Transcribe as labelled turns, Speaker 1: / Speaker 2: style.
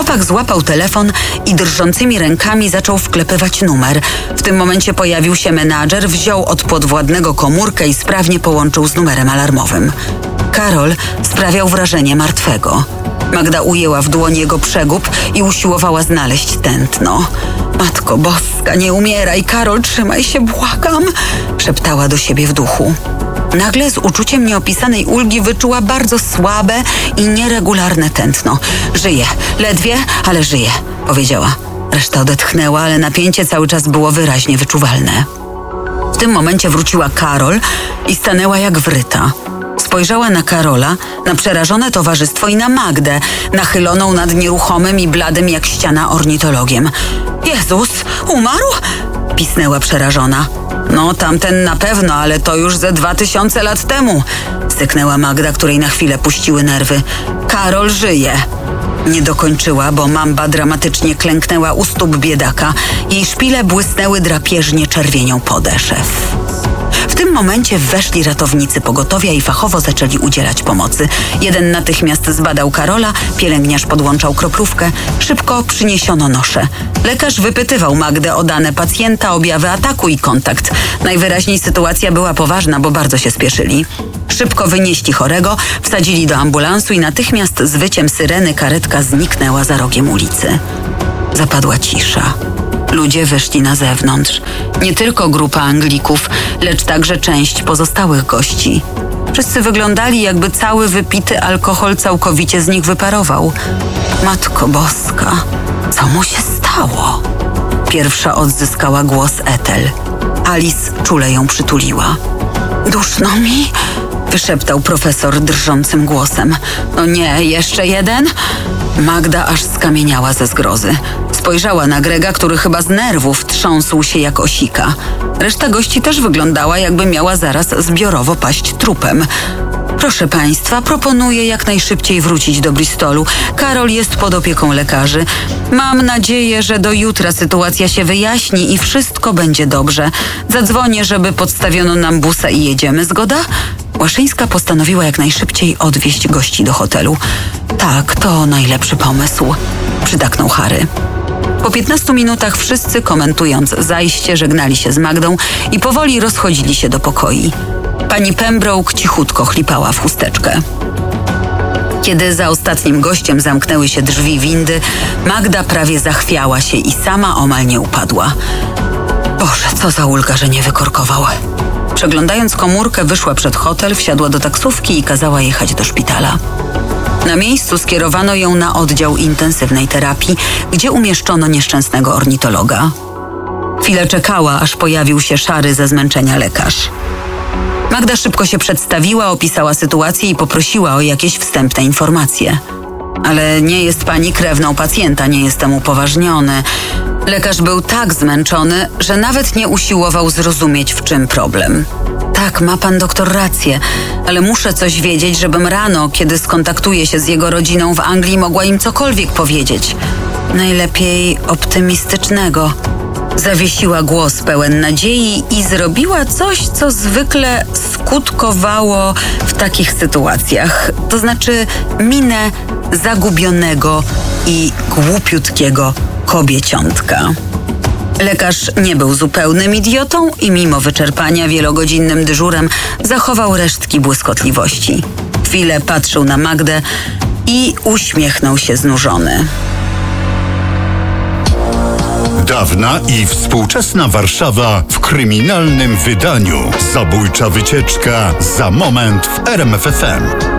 Speaker 1: Chłopak złapał telefon i drżącymi rękami zaczął wklepywać numer. W tym momencie pojawił się menadżer, wziął od podwładnego komórkę i sprawnie połączył z numerem alarmowym. Karol sprawiał wrażenie martwego. Magda ujęła w dłoń jego przegub i usiłowała znaleźć tętno. Matko Boska, nie umieraj, Karol, trzymaj się, błagam, szeptała do siebie w duchu. Nagle z uczuciem nieopisanej ulgi wyczuła bardzo słabe i nieregularne tętno. Żyje, ledwie, ale żyje, powiedziała. Reszta odetchnęła, ale napięcie cały czas było wyraźnie wyczuwalne. W tym momencie wróciła Karol i stanęła jak wryta. Spojrzała na Karola, na przerażone towarzystwo i na Magdę, nachyloną nad nieruchomym i bladym jak ściana ornitologiem. Jezus, umarł? Pisnęła przerażona. No, tamten na pewno, ale to już ze 2000 lat temu, syknęła Magda, której na chwilę puściły nerwy. Karol żyje. Nie dokończyła, bo mamba dramatycznie klęknęła u stóp biedaka. Jej szpile błysnęły drapieżnie czerwienią podeszew. W tym momencie weszli ratownicy pogotowia i fachowo zaczęli udzielać pomocy. Jeden natychmiast zbadał Karola, pielęgniarz podłączał kroplówkę. Szybko przyniesiono nosze. Lekarz wypytywał Magdę o dane pacjenta, objawy ataku i kontakt. Najwyraźniej sytuacja była poważna, bo bardzo się spieszyli. Szybko wynieśli chorego, wsadzili do ambulansu i natychmiast z wyciem syreny karetka zniknęła za rogiem ulicy. Zapadła cisza. Ludzie wyszli na zewnątrz. Nie tylko grupa Anglików, lecz także część pozostałych gości. Wszyscy wyglądali, jakby cały wypity alkohol całkowicie z nich wyparował. Matko Boska, co mu się stało? Pierwsza odzyskała głos Ethel. Alice czule ją przytuliła. Duszno mi? Wyszeptał profesor drżącym głosem. No nie, jeszcze jeden? Magda aż skamieniała ze zgrozy. Spojrzała na Grega, który chyba z nerwów trząsł się jak osika. Reszta gości też wyglądała, jakby miała zaraz zbiorowo paść trupem. Proszę państwa, proponuję jak najszybciej wrócić do Bristolu. Karol jest pod opieką lekarzy. Mam nadzieję, że do jutra sytuacja się wyjaśni i wszystko będzie dobrze. Zadzwonię, żeby podstawiono nam busa i jedziemy. Zgoda? Łaszyńska postanowiła jak najszybciej odwieźć gości do hotelu. Tak, to najlepszy pomysł, przytaknął Harry. Po 15 minutach wszyscy, komentując zajście, żegnali się z Magdą i powoli rozchodzili się do pokoi. Pani Pembroke cichutko chlipała w chusteczkę. Kiedy za ostatnim gościem zamknęły się drzwi windy, Magda prawie zachwiała się i sama omal nie upadła. Boże, co za ulga, że nie wykorkował. Przeglądając komórkę, wyszła przed hotel, wsiadła do taksówki i kazała jechać do szpitala. Na miejscu skierowano ją na oddział intensywnej terapii, gdzie umieszczono nieszczęsnego ornitologa. Chwilę czekała, aż pojawił się szary ze zmęczenia lekarz. Magda szybko się przedstawiła, opisała sytuację i poprosiła o jakieś wstępne informacje. Ale nie jest pani krewną pacjenta, nie jestem upoważniony. Lekarz był tak zmęczony, że nawet nie usiłował zrozumieć, w czym problem. Tak, ma pan doktor rację, ale muszę coś wiedzieć, żebym rano, kiedy skontaktuję się z jego rodziną w Anglii, mogła im cokolwiek powiedzieć. Najlepiej optymistycznego. Zawiesiła głos pełen nadziei i zrobiła coś, co zwykle skutkowało w takich sytuacjach. To znaczy minę zagubionego i głupiutkiego kobieciątka. Lekarz nie był zupełnym idiotą i mimo wyczerpania wielogodzinnym dyżurem zachował resztki błyskotliwości. Chwilę patrzył na Magdę i uśmiechnął się znużony.
Speaker 2: Dawna i współczesna Warszawa w kryminalnym wydaniu. Zabójcza wycieczka za moment w RMF FM.